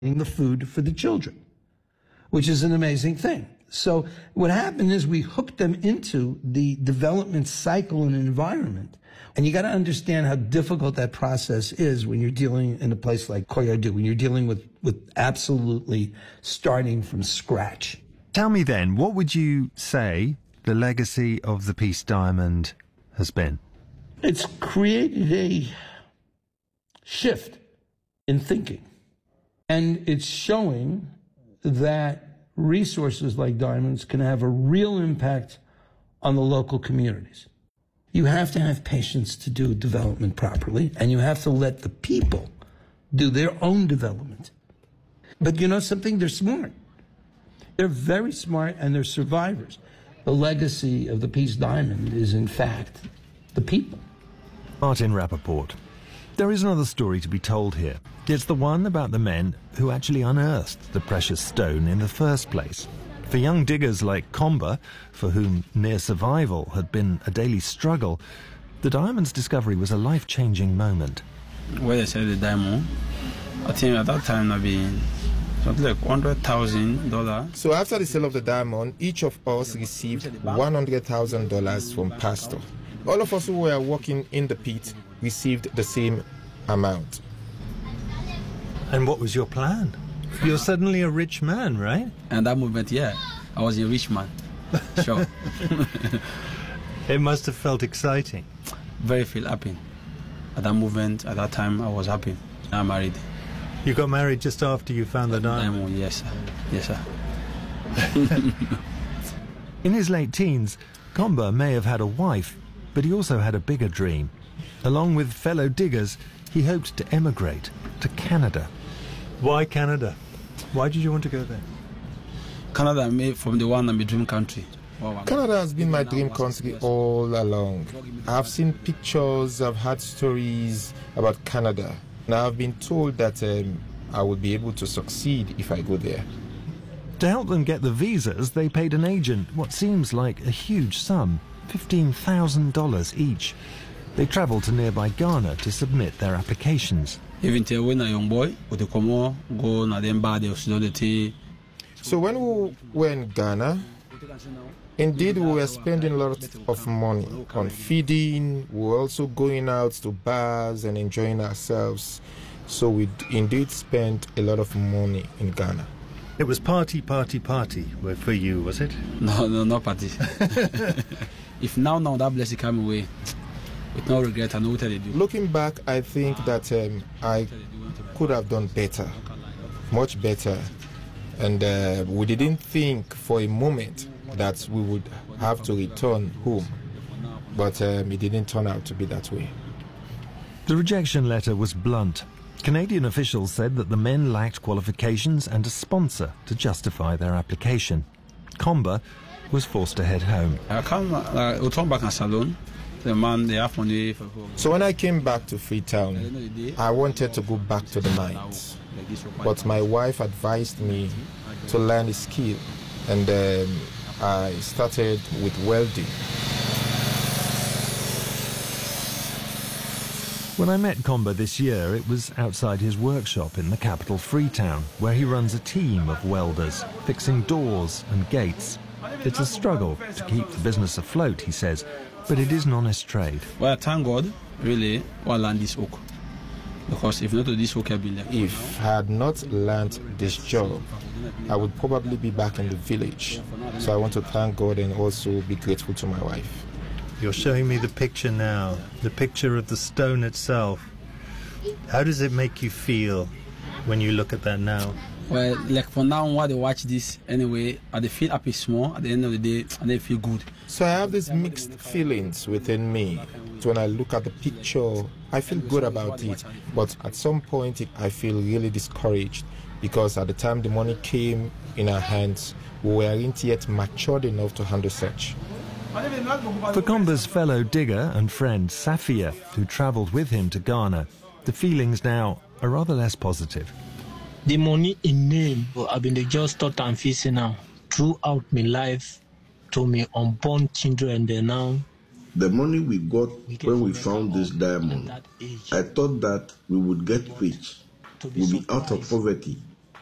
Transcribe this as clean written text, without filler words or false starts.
the food for the children, which is an amazing thing. So what happened is we hooked them into the development cycle and environment. And you got to understand how difficult that process is when you're dealing in a place like Koyardu, when you're dealing with absolutely starting from scratch. Tell me then, what would you say the legacy of the Peace Diamond has been? It's created a shift in thinking. And it's showing that resources like diamonds can have a real impact on the local communities. You have to have patience to do development properly, and you have to let the people do their own development. But you know something? They're smart. They're very smart, and they're survivors. The legacy of the Peace Diamond is, in fact, the people. Martin Rappaport. There is another story to be told here. It's the one about the men who actually unearthed the precious stone in the first place. For young diggers like Komba, for whom near survival had been a daily struggle, the diamond's discovery was a life-changing moment. When they said the diamond, I think at that time I'd been something like $100,000. So after the sale of the diamond, each of us received $100,000 from Pastor. All of us who were working in the pit received the same amount. And what was your plan? You're suddenly a rich man, right? And that moment, yeah, I was a rich man. Sure. It must have felt exciting. Very feel happy. At that moment, at that time, I was happy. I'm married. You got married just after you found the diamond? Yes, sir. Yes, sir. In his late teens, Komba may have had a wife, but he also had a bigger dream. Along with fellow diggers, he hoped to emigrate to Canada. Why Canada? Why did you want to go there? Canada, from the one, I'm a dream country. Canada has been my dream country all along. I've seen pictures, I've heard stories about Canada. Now I've been told that I will be able to succeed if I go there. To help them get the visas, they paid an agent what seems like a huge sum, $15,000 each. They travelled to nearby Ghana to submit their applications. Even when a young boy, go na them bad. So when we were in Ghana, indeed we were spending a lot of money on feeding. We were also going out to bars and enjoying ourselves. So we indeed spent a lot of money in Ghana. It was party for you, was it? No, not party. If now that blessing come away, with no regret, I know what I do. Looking back, I think that I could have done better, much better. And we didn't think for a moment that we would have to return home. But it didn't turn out to be that way. The rejection letter was blunt. Canadian officials said that the men lacked qualifications and a sponsor to justify their application. Komba was forced to head home. I come back in Salon. The man, they have money for home. So when I came back to Freetown, I wanted to go back to the mines. But my wife advised me to learn a skill, and I started with welding. When I met Komba this year, it was outside his workshop in the capital Freetown, where he runs a team of welders, fixing doors and gates. It's a struggle to keep the business afloat, he says, but it is an honest trade. Well, thank God, really, I learned this work. Because if not to this work, I'd be like... If I had not learned this job, I would probably be back in the village. So I want to thank God and also be grateful to my wife. You're showing me the picture now, the picture of the stone itself. How does it make you feel when you look at that now? Well, like for now, while they watch this, anyway, I feel happy small. At the end of the day, and they feel good. So I have these mixed feelings within me. So when I look at the picture, I feel good about it. But at some point, I feel really discouraged because at the time the money came in our hands, we weren't yet matured enough to handle such. For Komba's fellow digger and friend Safia, who travelled with him to Ghana, the feelings now are rather less positive. The money in name, I've been just thought and facing now throughout my life to me unborn children there now. The money we got when we found this diamond, I thought that we would get rich, we'll be out of poverty.